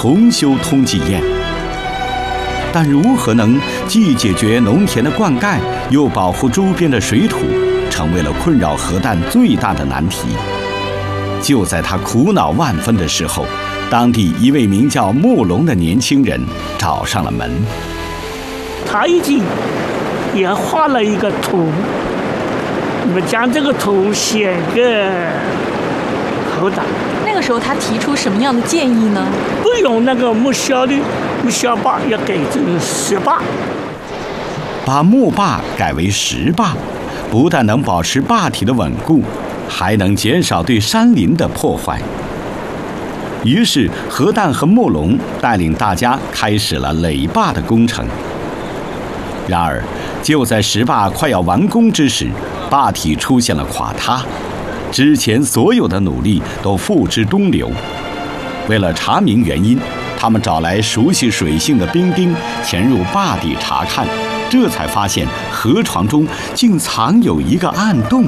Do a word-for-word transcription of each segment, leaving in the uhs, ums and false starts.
重修通济堰。但如何能既解决农田的灌溉，又保护周边的水土，成为了困扰何旦最大的难题。就在他苦恼万分的时候，当地一位名叫慕龙的年轻人找上了门。 他已经也画了一个图，你们将这个图写给侯党。 那个时候他提出什么样的建议呢？ 不用那个木小的木小坝，要改成石坝， 把木坝改为石坝，不但能保持坝体的稳固，还能减少对山林的破坏。于是何旦和慕龙带领大家开始了垒坝的工程。然而就在石坝快要完工之时，坝体出现了垮塌，之前所有的努力都付之东流。为了查明原因，他们找来熟悉水性的兵丁潜入坝底查看，这才发现河床中竟藏有一个暗洞。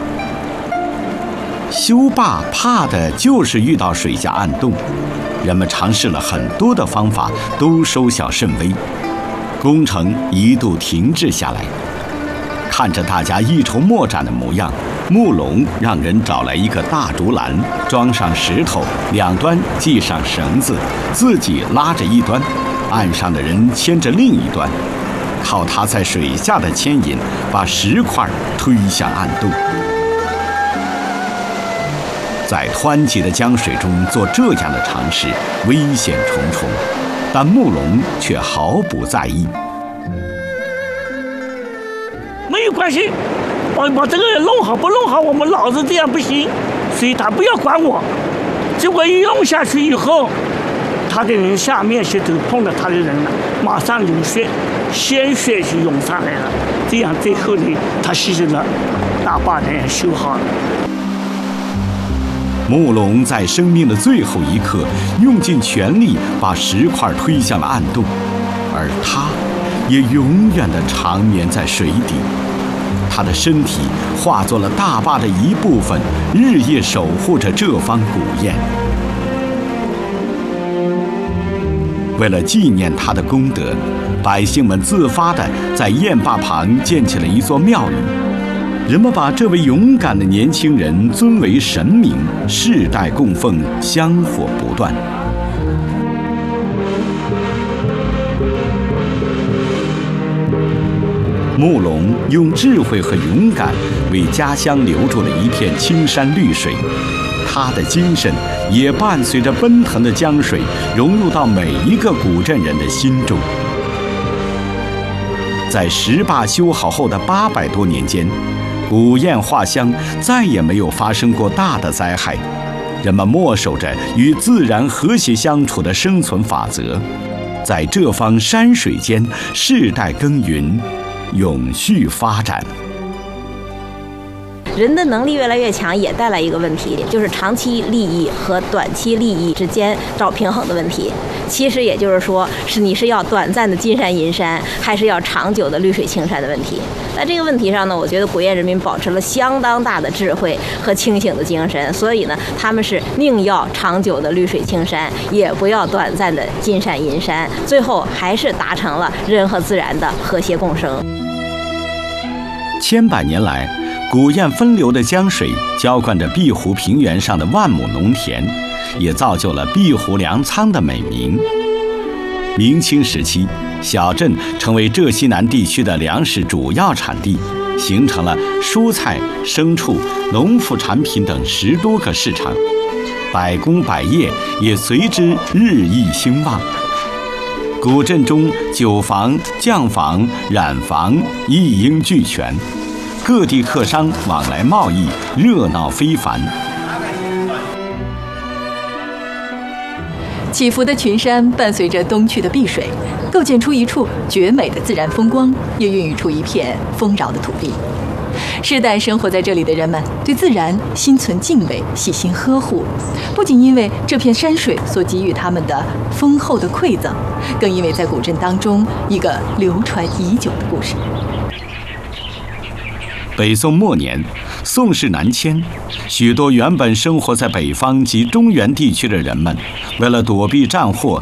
修坝怕的就是遇到水下暗洞，人们尝试了很多的方法，都收效甚微，工程一度停滞下来。看着大家一筹莫展的模样，慕龙让人找来一个大竹篮，装上石头，两端系上绳子，自己拉着一端，岸上的人牵着另一端，靠他在水下的牵引，把石块推向暗洞。在湍急的江水中做这样的尝试，危险重重，但慕龙却毫不在意。 没有关系，我把这个弄好不弄好，我们老子这样不行，所以他不要管我。结果一弄下去以后，他的人下面去都碰到他的人了，马上流血，鲜血就涌上来了。这样最后呢，他牺牲了，大坝呢修好了。 慕龙在生命的最后一刻，用尽全力把石块推向了暗洞，而他也永远地长眠在水底。他的身体化作了大坝的一部分，日夜守护着这方古堰。为了纪念他的功德，百姓们自发地在堰坝旁建起了一座庙宇。人们把这位勇敢的年轻人尊为神明，世代供奉，香火不断。慕龙用智慧和勇敢为家乡留住了一片青山绿水，他的精神也伴随着奔腾的江水融入到每一个古镇人的心中。在石坝修好后的八百多年间，古堰画乡再也没有发生过大的灾害，人们默守着与自然和谐相处的生存法则，在这方山水间世代耕耘，永续发展。 人的能力越来越强，也带来一个问题，就是长期利益和短期利益之间找平衡的问题。其实也就是说，是你是要短暂的金山银山，还是要长久的绿水青山的问题。在这个问题上呢，我觉得古堰人民保持了相当大的智慧和清醒的精神，所以呢，他们是宁要长久的绿水青山，也不要短暂的金山银山，最后还是达成了人和自然的和谐共生。 千百年来，古堰分流的江水浇灌着碧湖平原上的万亩农田，也造就了碧湖粮仓的美名。明清时期，小镇成为浙西南地区的粮食主要产地，形成了蔬菜、牲畜、农副产品等十多个市场，百工百业也随之日益兴旺。古镇中酒坊、酱坊、染坊一应俱全，各地客商往来贸易，热闹非凡。 起伏的群山伴随着东去的碧水，构建出一处绝美的自然风光，也孕育出一片丰饶的土地。世代生活在这里的人们对自然心存敬畏，细心呵护，不仅因为这片山水所给予他们的丰厚的馈赠，更因为在古镇当中一个流传已久的故事。 北宋末年，宋室南迁，许多原本生活在北方及中原地区的人们，为了躲避战祸，